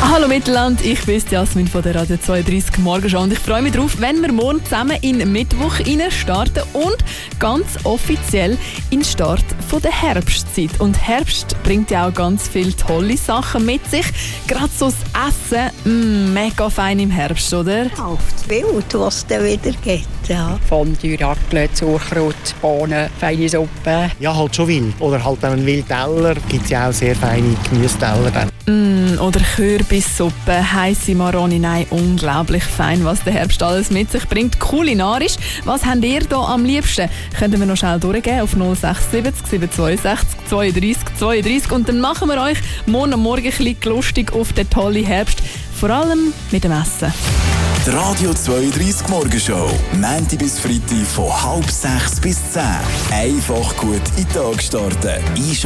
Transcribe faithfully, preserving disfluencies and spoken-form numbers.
Hallo Mittelland, ich bin Jasmin von der Radio zweiunddreißig Morgenshow und ich freue mich darauf, wenn wir morgen zusammen in Mittwoch starten und ganz offiziell in den Start von der Herbstzeit. Und Herbst bringt ja auch ganz viele tolle Sachen mit sich. Gerade so das Essen, mm, mega fein im Herbst, oder? Oft wild, was es dann wieder gibt. Ja. Fondue, Raclette, Sauerkraut, Bohnen, feine Suppe. Ja, halt schon wild. Oder halt einen Wildteller. Gibt es ja auch sehr feine Gemüseteller dann. Mm, oder Kürbissuppe, heisse Maroni, nein, unglaublich fein, was der Herbst alles mit sich bringt. Kulinarisch, was habt ihr hier am liebsten? Könnten wir noch schnell durchgehen auf null sechs sieben sieben zwei sechs zweiunddreißig zweiunddreißig und dann machen wir euch morgen am Morgen ein bisschen lustig auf den tollen Herbst, vor allem mit dem Essen. Die Radio zweiunddreißig Morgenshow, Montag bis Freitag von halb sechs bis zehn. Einfach gut in den Tag starten.